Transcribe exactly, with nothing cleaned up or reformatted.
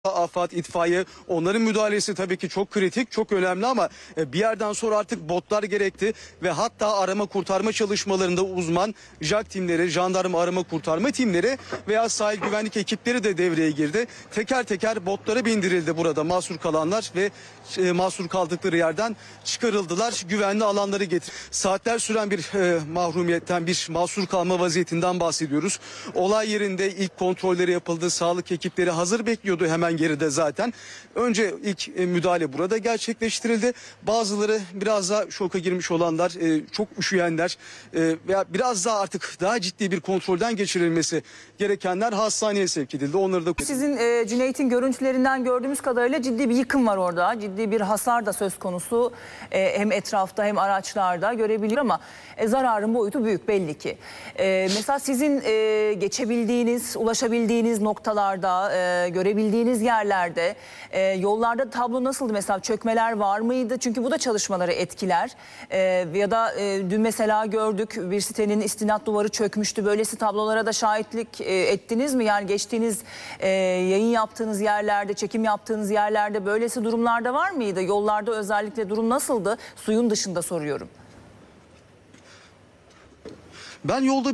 AFAD, itfaiye, onların müdahalesi tabii ki çok kritik, çok önemli ama bir yerden sonra artık botlar gerekti ve hatta arama kurtarma çalışmalarında uzman JAK timleri, jandarma arama kurtarma timleri veya sahil güvenlik ekipleri de devreye girdi. Teker teker botlara bindirildi burada mahsur kalanlar ve e, mahsur kaldıkları yerden çıkarıldılar. Güvenli alanları getir. Saatler süren bir e, mahrumiyetten, bir mahsur kalma vaziyetinden bahsediyoruz. Olay yerinde ilk kontrolleri yapıldı. Sağlık ekipleri hazır bekliyordu hemen geride zaten. Önce ilk e, müdahale burada gerçekleştirildi. Bazıları biraz daha şoka girmiş olanlar, e, çok üşüyenler e, veya biraz daha artık daha ciddi bir kontrolden geçirilmesi gerekenler hastaneye sevk edildi. Onları da... Sizin e, Cüneyt'in görüntülerinden gördüğümüz kadarıyla ciddi bir yıkım var orada. Ciddi bir hasar da söz konusu. E, hem etrafta hem araçlarda görebiliyor ama e, zararın boyutu büyük belli ki. E, mesela sizin e, geçebildiğiniz, ulaşabildiğiniz noktalarda, e, görebildiğiniz yerlerde, e, yollarda tablo nasıldı? Mesela çökmeler var mıydı? Çünkü bu da çalışmaları etkiler. E, ya da e, dün mesela gördük bir sitenin istinat duvarı çökmüştü. Böylesi tablolara da şahitlik e, ettiniz mi? Yani geçtiğiniz e, yayın yaptığınız yerlerde, çekim yaptığınız yerlerde böylesi durumlarda var mıydı? Yollarda özellikle durum nasıldı? Suyun dışında soruyorum. Ben yolda